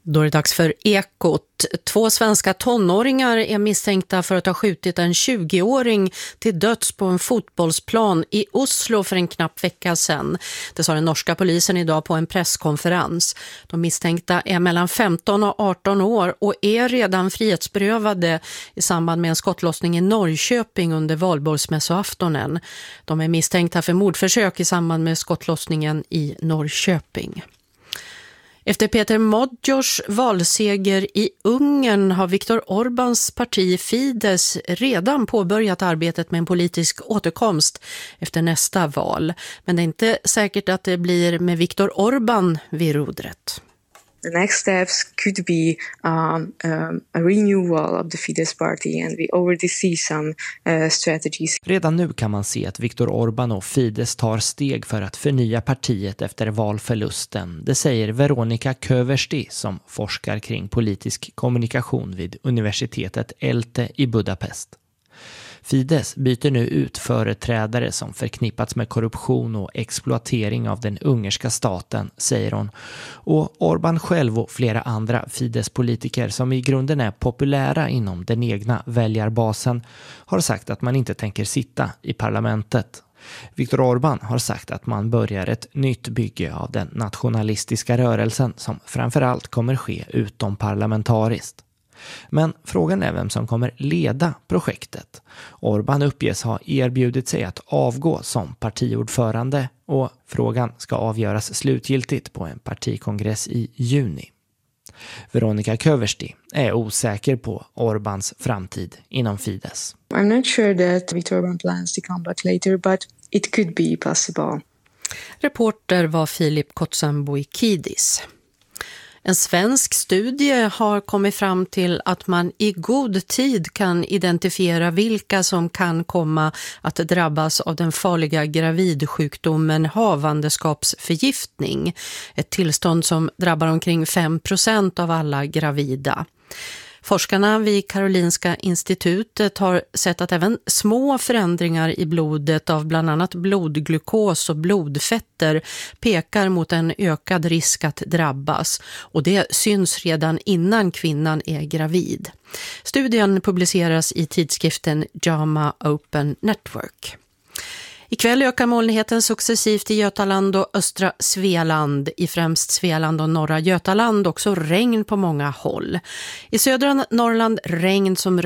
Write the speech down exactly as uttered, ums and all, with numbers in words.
Då är det dags för Ekot. Två svenska tonåringar är misstänkta för att ha skjutit en tjugoåring till döds på en fotbollsplan i Oslo för en knapp vecka sedan. Det sa den norska polisen idag på en presskonferens. De misstänkta är mellan femton och arton år och är redan frihetsberövade i samband med en skottlossning i Norrköping under valborgsmässoaftonen. De är misstänkta för mordförsök i samband med skottlossningen i Norrköping. Efter Peter Modjors valseger i Ungern har Viktor Orbáns parti Fidesz redan påbörjat arbetet med en politisk återkomst efter nästa val. Men det är inte säkert att det blir med Viktor Orbán vid rodret. The next steps could be um, um, a renewal of the Fidesz party, and we already see some uh, strategies. Redan nu kan man se att Viktor Orbán och Fidesz tar steg för att förnya partiet efter valförlusten. Det säger Veronika Köversti som forskar kring politisk kommunikation vid universitetet Elte i Budapest. Fidesz byter nu ut företrädare som förknippats med korruption och exploatering av den ungerska staten, säger hon. Och Orbán själv och flera andra Fidesz-politiker som i grunden är populära inom den egna väljarbasen har sagt att man inte tänker sitta i parlamentet. Viktor Orbán har sagt att man börjar ett nytt bygge av den nationalistiska rörelsen som framförallt kommer ske utomparlamentariskt. Men frågan är vem som kommer leda projektet. Orbán uppges ha erbjudit sig att avgå som partiordförande och frågan ska avgöras slutgiltigt på en partikongress i juni. Veronika Köversti är osäker på Orbáns framtid inom Fidesz. I'm not sure that Viktor Orbán plans to come back later, but it could be possible. Reporter var Filip Kotsanboikidis. En svensk studie har kommit fram till att man i god tid kan identifiera vilka som kan komma att drabbas av den farliga gravidsjukdomen havandeskapsförgiftning. Ett tillstånd som drabbar omkring fem procent av alla gravida. Forskarna vid Karolinska institutet har sett att även små förändringar i blodet av bland annat blodglukos och blodfetter pekar mot en ökad risk att drabbas. Och det syns redan innan kvinnan är gravid. Studien publiceras i tidskriften JAMA Open Network. Ikväll ökar molnigheten successivt i Götaland och östra Svealand. I främst Svealand och norra Götaland också regn på många håll. I södra Norrland regn som